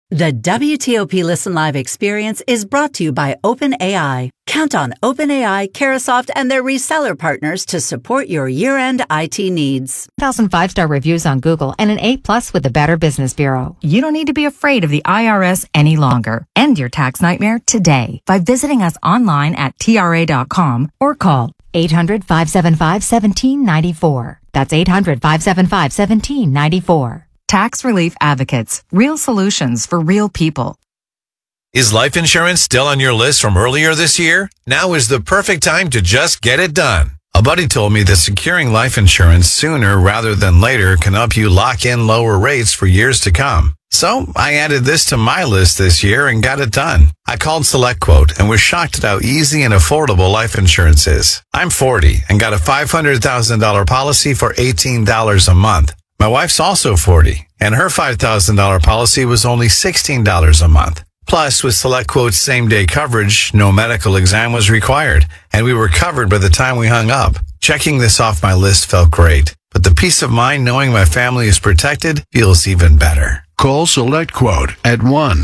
The WTOP Listen Live experience is brought to you by OpenAI. Count on OpenAI, Carahsoft, and their reseller partners to support your year-end IT needs. 1,005-star reviews on Google and an A+ with the Better Business Bureau. You don't need to be afraid of the IRS any longer. End your tax nightmare today by visiting us online at TRA.com or call 800-575-1794. That's 800-575-1794. Tax Relief Advocates. Real solutions for real people. Is life insurance still on your list from earlier this year? Now is the perfect time to just get it done. A buddy told me that securing life insurance sooner rather than later can help you lock in lower rates for years to come. So I added this to my list this year and got it done. I called SelectQuote and was shocked at how easy and affordable life insurance is. I'm 40 and got a $500,000 policy for $18 a month. My wife's also 40, and her $5,000 policy was only $16 a month. Plus, with SelectQuote's same-day coverage, no medical exam was required, and we were covered by the time we hung up. Checking this off my list felt great, but the peace of mind knowing my family is protected feels even better. Call SelectQuote at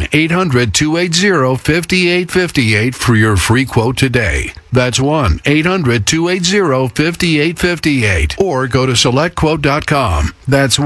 1-800-280-5858 for your free quote today. That's 1-800-280-5858. Or go to SelectQuote.com. That's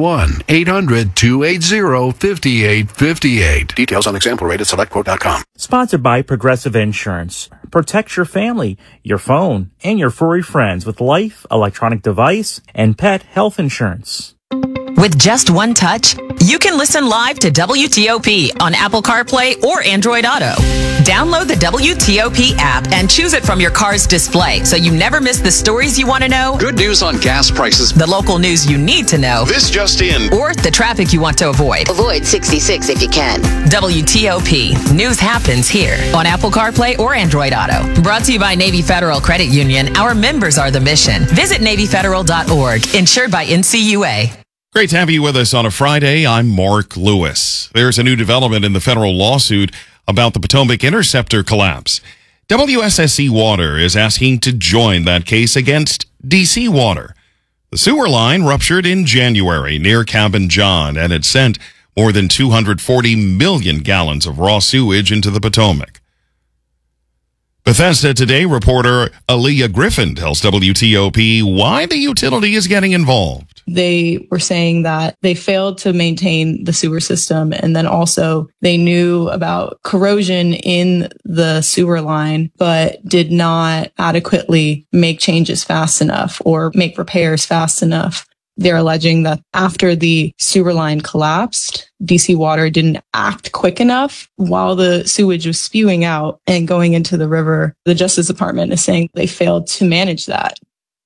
1-800-280-5858. Details on example rate at SelectQuote.com. Sponsored by Progressive Insurance. Protect your family, your phone, and your furry friends with life, electronic device, and pet health insurance. With just one touch, you can listen live to WTOP on Apple CarPlay or Android Auto. Download the WTOP app and choose it from your car's display so you never miss the stories you want to know, good news on gas prices, the local news you need to know, this just in, or the traffic you want to avoid. Avoid 66 if you can. WTOP. News happens here on Apple CarPlay or Android Auto. Brought to you by Navy Federal Credit Union. Our members are the mission. Visit NavyFederal.org. Insured by NCUA. Great to have you with us on a Friday. I'm Mark Lewis. There's a new development in the federal lawsuit about the Potomac Interceptor collapse. WSSC Water is asking to join that case against DC Water. The sewer line ruptured in January near Cabin John, and it sent more than 240 million gallons of raw sewage into the Potomac. Bethesda Today reporter Aaliyah Griffin tells WTOP why the utility is getting involved. They were saying that they failed to maintain the sewer system, and then also they knew about corrosion in the sewer line, but did not adequately make changes fast enough or make repairs fast enough. They're alleging that after the sewer line collapsed, DC Water didn't act quick enough while the sewage was spewing out and going into the river. The Justice Department is saying they failed to manage that.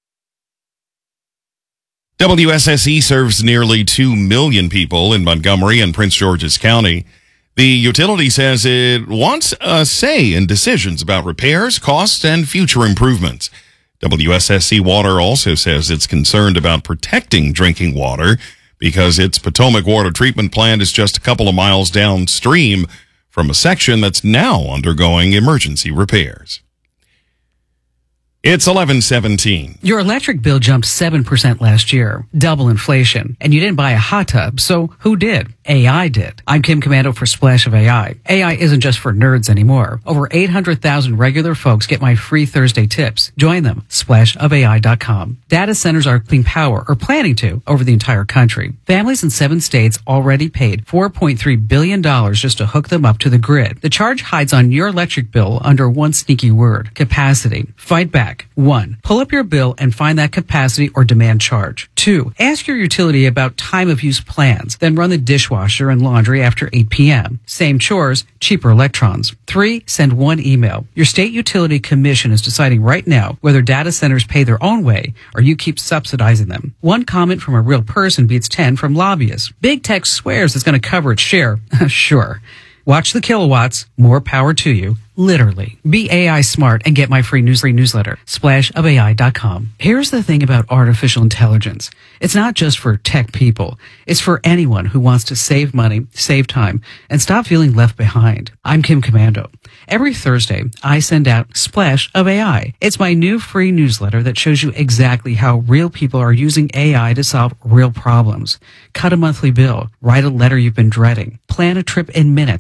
WSSE serves nearly 2 million people in Montgomery and Prince George's County. The utility says it wants a say in decisions about repairs, costs, and future improvements. WSSC Water also says it's concerned about protecting drinking water because its Potomac Water Treatment Plant is just a couple of miles downstream from a section that's now undergoing emergency repairs. It's 11:17. Your electric bill jumped 7% last year, double inflation, and you didn't buy a hot tub, so who did? AI did. I'm Kim Commando for Splash of AI. AI isn't just for nerds anymore. Over 800,000 regular folks get my free Thursday tips. Join them, splashofai.com. Data centers are clean power, or planning to, over the entire country. Families in 7 states already paid $4.3 billion just to hook them up to the grid. The charge hides on your electric bill under one sneaky word: capacity. Fight back. 1. Pull up your bill and find that capacity or demand charge. 2. Ask your utility about time of use plans, then run the dishwasher and laundry after 8 p.m. Same chores, cheaper electrons. 3. Send one email. Your state utility commission is deciding right now whether data centers pay their own way or you keep subsidizing them. One comment from a real person beats 10 from lobbyists. Big tech swears it's going to cover its share. Sure. Watch the kilowatts. More power to you. Literally. Be AI smart and get my free newsletter. Splashofai.com. Here's the thing about artificial intelligence. It's not just for tech people. It's for anyone who wants to save money, save time, and stop feeling left behind. I'm Kim Commando. Every Thursday, I send out Splash of AI. It's my new free newsletter that shows you exactly how real people are using AI to solve real problems. Cut a monthly bill. Write a letter you've been dreading. Plan a trip in minutes